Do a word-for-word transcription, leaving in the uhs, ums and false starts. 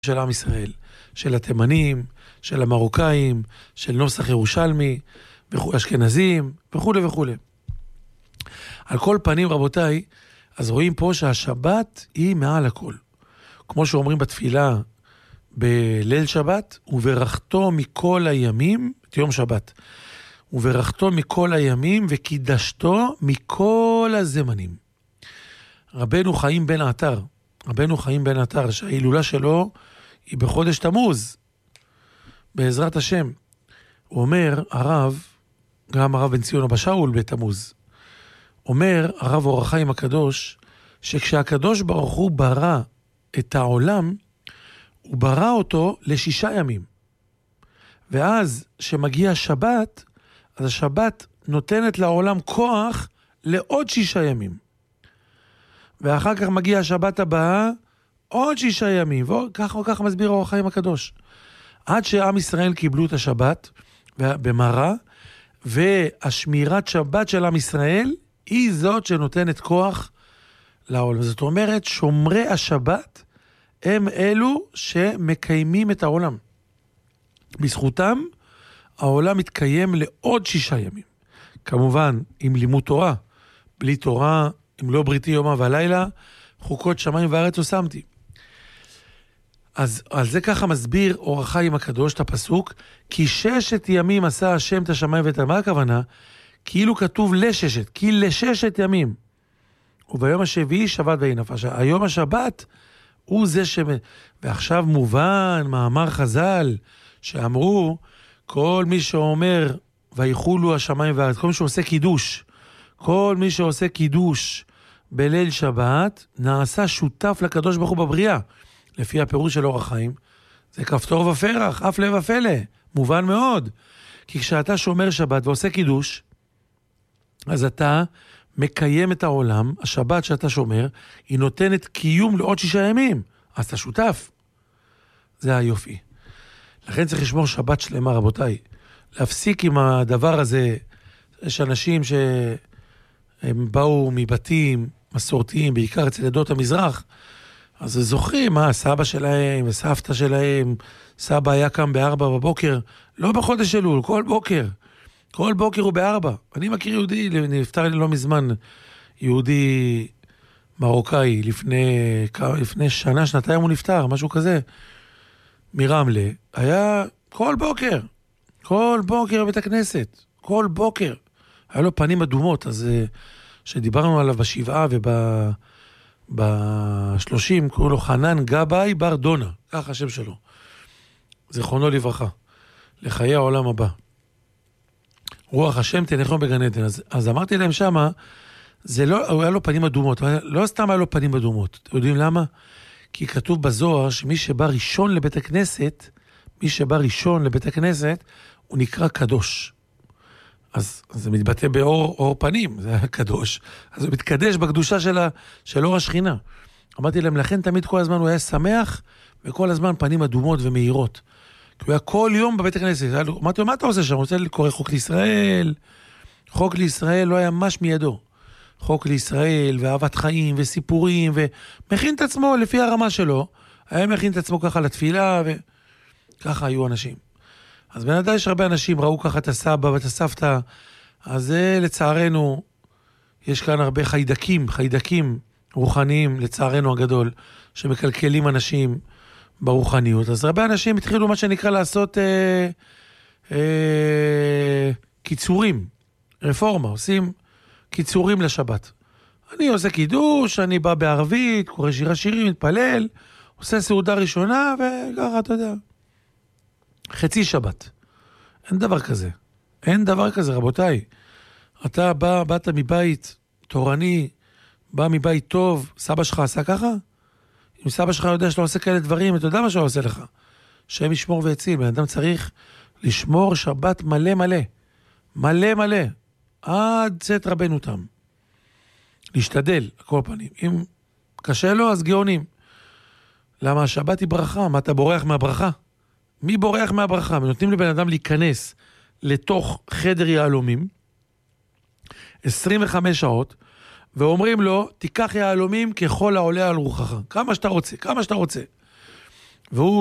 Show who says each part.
Speaker 1: של עם ישראל, של התימנים, של המרוקאים, של נוסח ירושלמי, אשכנזים, וכו' וכו'. על כל פנים, רבותיי, אז רואים פה שהשבת היא מעל הכל. כמו שאומרים בתפילה בליל שבת, וברכתו מכל הימים, את יום שבת, וברכתו מכל הימים וקידשתו מכל הזמנים. רבנו חיים בן עטר, רבנו חיים בן עטר, שההילולה שלו היא בחודש תמוז, בעזרת השם. הוא אומר, הרב, גם הרב בן ציון אבא שאול בתמוז, אומר הרב אור החיים הקדוש, שכשהקדוש ברוך הוא ברא את העולם, הוא ברא אותו לשישה ימים. ואז שמגיע שבת, אז השבת נותנת לעולם כוח לעוד שישה ימים. ואחר כך מגיע השבת הבאה, עוד שישה ימים, וככה וככה מסביר אור החיים הקדוש. עד שעם ישראל קיבלו את השבת במראה, והשמירת שבת של עם ישראל היא זאת שנותנת כוח לעולם. זאת אומרת, שומרי השבת הם אלו שמקיימים את העולם. בזכותם העולם מתקיים לעוד שישה ימים. כמובן, עם לימוד תורה. בלי תורה, אם לא בריתי יומה ולילה, חוקות שמיים וארץ הושמתי. אז על זה ככה מסביר אור החיים הקדוש את הפסוק, כי ששת ימים עשה השם את השמיים ואת מה הכוונה? כאילו כתוב לששת, כי לששת ימים. וביום השביעי שבת ויהי נפש. היום השבת הוא זה ש... ועכשיו מובן, מאמר חז"ל, שאמרו, כל מי שאומר, ויחולו השמיים והארץ, כל מי שעושה קידוש, כל מי שעושה קידוש בליל שבת, נעשה שותף לקדוש ברוך הוא בבריאה. לפי הפירוש של אור החיים, זה כפתור ופרח, אף לב ופלא, מובן מאוד. כי כשאתה שומר שבת ועושה קידוש, אז אתה מקיים את העולם, השבת שאתה שומר, היא נותנת קיום לעוד שישה ימים, אז אתה שותף. זה היופי. לכן צריך לשמור שבת שלמה, רבותיי. להפסיק עם הדבר הזה, יש אנשים שהם באו מבתים מסורתיים, בעיקר אצל עדות המזרח, אז זוכרים, מה, סבא שלהם וסבתא שלהם, סבא היה קם בארבע בבוקר, לא בחודש אלול, כל בוקר. כל בוקר הוא בארבע. אני מכיר יהודי, נפטר לי לא מזמן, יהודי מרוקאי, לפני, לפני שנה, שנתיים הוא נפטר, משהו כזה, מרמלה, היה כל בוקר, כל בוקר בבית הכנסת, כל בוקר. היה לו פנים אדומות, אז שדיברנו עליו בשבעה וב... בשלושים, קוראים לו חנן גבאי בר דונה, כך השם שלו. זכרונו לברכה, לחיי העולם הבא. רוח השם תנחם בגן עדן. אז, אז אמרתי להם שמה, זה לא, הוא היה לו פנים אדומות, לא סתם היה לו פנים אדומות. אתם יודעים למה? כי כתוב בזוהר שמי שבא ראשון לבית הכנסת, מי שבא ראשון לבית הכנסת, הוא נקרא קדוש. אז, אז זה מתבטא באור אור פנים, זה היה קדוש. אז הוא מתקדש בקדושה של, ה, של אור השכינה. אמרתי להם, לכן תמיד כל הזמן הוא היה שמח, וכל הזמן פנים אדומות ומהירות. כי הוא היה כל יום בבית הכנסת. אמרתי לו, מה אתה עושה שם? הוא רוצה לקרוא חוק לישראל. חוק לישראל לא היה מש מידו. חוק לישראל, ואהבת חיים, וסיפורים, ומכין את עצמו לפי הרמה שלו. היה מכין את עצמו ככה לתפילה, וככה היו אנשים. אז בנדע יש הרבה אנשים, ראו ככה את הסבא ואת הסבתא, אז זה לצערנו, יש כאן הרבה חיידקים, חיידקים רוחניים, לצערנו הגדול, שמקלקלים אנשים ברוחניות. אז הרבה אנשים התחילו מה שנקרא לעשות אה, אה, קיצורים, רפורמה, עושים קיצורים לשבת. אני עושה קידוש, אני בא בערבית, קורא שיר השירים, מתפלל, עושה סעודה ראשונה, וככה, אתה יודע. חצי שבת. אין דבר כזה. אין דבר כזה, רבותיי. אתה בא, באת מבית תורני, בא מבית טוב, סבא שלך עשה ככה? אם סבא שלך יודע שאתה עושה כאלה דברים, אתה יודע מה שהוא עושה לך. שהם ישמור והציל. בן אדם צריך לשמור שבת מלא מלא. מלא מלא. עד צאת רבנו תם. להשתדל, הכל פנים. אם קשה לו, אז גאונים. למה השבת היא ברכה? מה אתה בורח מהברכה? מי בורח מהברכה? נותנים לבן אדם להיכנס לתוך חדר יהלומים, עשרים וחמש שעות, ואומרים לו, תיקח יהלומים ככל העולה על רוחך. כמה שאתה רוצה, כמה שאתה רוצה. והוא